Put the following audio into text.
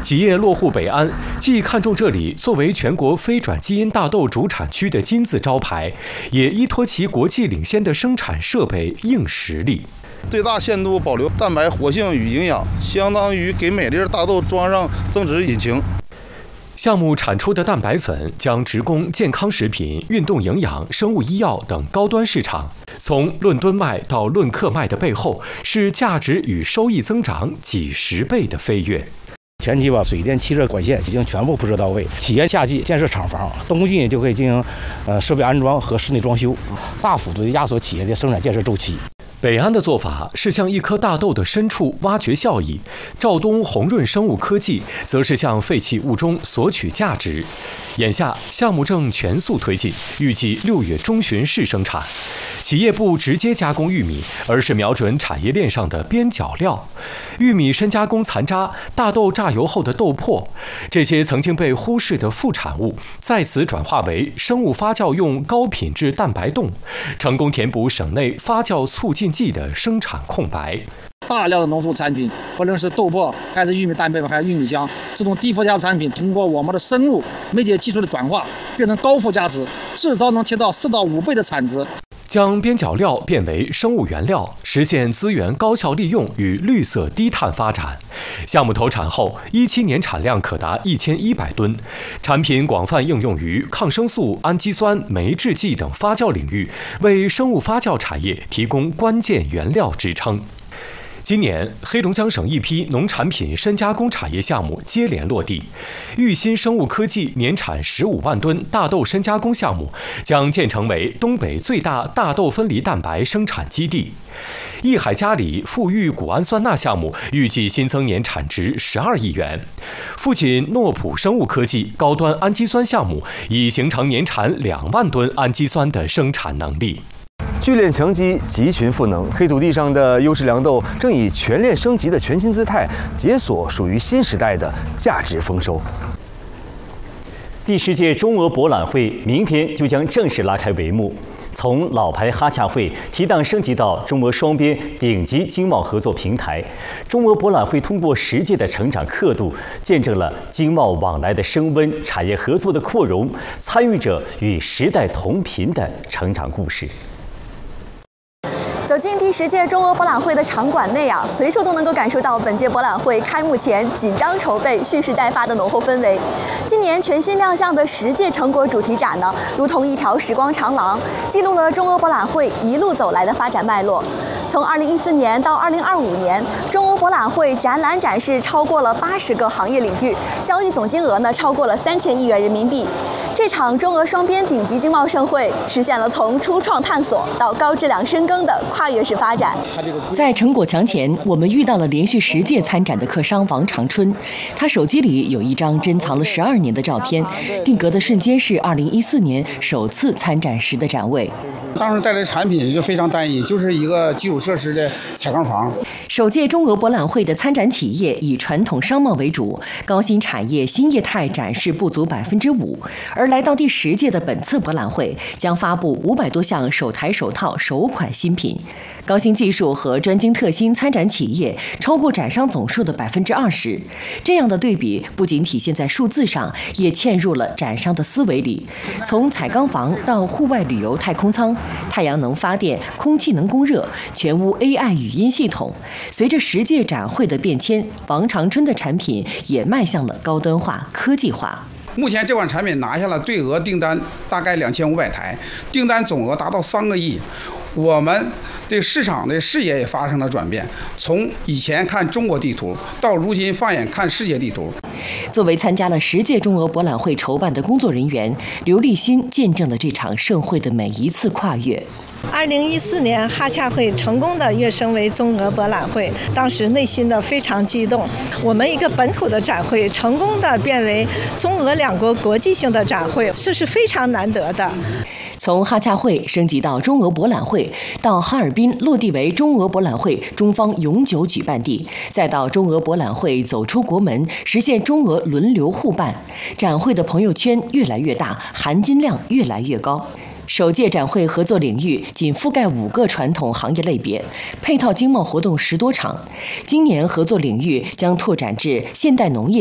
企业落户北安，既看重这里作为全国非转基因大豆主产区的金字招牌，也依托其国际领先的生产设备硬实力。 最大限度保留蛋白活性与营养，相当于给每粒大豆装上增值引擎。 项目产出的蛋白粉将直供健康食品、运动营养、生物医药等高端市场。从论吨卖到论克卖的背后，是价值与收益增长几十倍的飞跃。 前期水电气热管线已经全部布设到位，企业夏季建设厂房，冬季就可以进行设备安装和室内装修，大幅度压缩企业的生产建设周期。 北安的做法是向一颗大豆的深处挖掘效益，肇东宏润生物科技则是向废弃物中索取价值。眼下项目正全速推进，预计6月中旬试生产。企业不直接加工玉米，而是瞄准产业链上的边角料。玉米深加工残渣、大豆榨油后的豆粕，这些曾经被忽视的副产物，在此转化为生物发酵用高品质蛋白冻，成功填补省内发酵促进剂的生产空白。 大量的农副产品，不论是豆粕还是玉米蛋白粉，还有玉米浆，这种低附加产品通过我们的生物媒介技术的转化，变成高附加值，至少能提到4到5倍的产值。 将边角料变为生物原料，实现资源高效利用与绿色低碳发展。项目投产后，17年产量可达1100吨，产品广泛应用于抗生素、氨基酸、酶制剂等发酵领域，为生物发酵产业提供关键原料支撑。今年，黑龙江省一批农产品深加工产业项目接连落地。玉鑫生物科技年产15万吨大豆深加工项目将建成为东北最大大豆分离蛋白生产基地。益海嘉里富裕谷氨酸钠项目预计新增年产值12亿元。富锦诺普生物科技高端氨基酸项目已形成年产2万吨氨基酸的生产能力。 聚链强基，集群赋能，黑土地上的优质粮豆正以全链升级的全新姿态，解锁属于新时代的价值丰收。 第10届中俄博览会明天就将正式拉开帷幕，从老牌哈洽会提档升级到中俄双边顶级经贸合作平台。中俄博览会通过10届的成长刻度，见证了经贸往来的升温、产业合作的扩容，参与者与时代同频的成长故事。 走进第10届中俄博览会的场馆内随处都能够感受到本届博览会开幕前紧张筹备、蓄势待发的浓厚氛围。今年全新亮相的10届成果主题展呢，如同一条时光长廊，记录了中俄博览会一路走来的发展脉络。从2014年到2025年，中欧博览会展览展示超过了80个行业领域，交易总金额呢超过了3000亿元人民币。这场中俄双边顶级经贸盛会实现了从初创探索到高质量深耕的跨越式发展。 在成果墙前，我们遇到了连续10届参展的客商王长春，他手机里有一张珍藏了12年的照片，定格的瞬间是2014年首次参展时的展位。 当时带来的产品就非常单一，就是一个基础设施的采钢房。 首届中俄博览会的参展企业以传统商贸为主，高新产业新业态展示不足5%，而来到第10届的本次博览会将发布500多项首台首套首款新品。高新技术和专精特新参展企业超过展商总数的20%。这样的对比不仅体现在数字上，也嵌入了展商的思维里。从采钢房到户外旅游太空舱，太阳能发电、空气能供热、全屋 AI 语音系统。随着10届展会的变迁，王长春的产品也迈向了高端化、科技化。 目前这款产品拿下了对俄订单大概2500台，订单总额达到3个亿。我们这个市场的视野也发生了转变，从以前看中国地图，到如今放眼看世界地图。 作为参加了10届中俄博览会筹办的工作人员，刘立新见证了这场盛会的每一次跨越。 2014年哈洽会成功的跃升为中俄博览会，当时内心的非常激动。我们一个本土的展会成功的变为中俄两国国际性的展会，这是非常难得的。 从哈洽会升级到中俄博览会，到哈尔滨落地为中俄博览会中方永久举办地，再到中俄博览会走出国门，实现中俄轮流互办，展会的朋友圈越来越大，含金量越来越高。首届展会合作领域仅覆盖5个传统行业类别，配套经贸活动10多场。今年合作领域将拓展至现代农业、